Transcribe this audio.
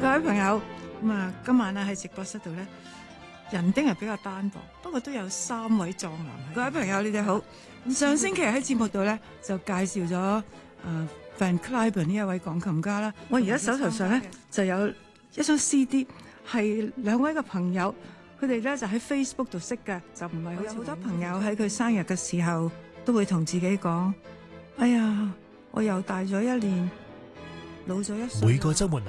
各位朋友，今晚喺直播室度咧，人丁係比較單薄，不過都有3位壯男。各位朋友，你哋好。上星期喺節目度咧就介紹咗Van Cliburn 呢一位鋼琴家啦。我而家手頭上咧就有一張 CD， 係2位嘅朋友，佢哋咧就喺 Facebook 度識嘅，就唔係好似好多朋友喺佢生日嘅時候都會同自己講：哎呀，我又大咗1年，老咗1歲。 每個週末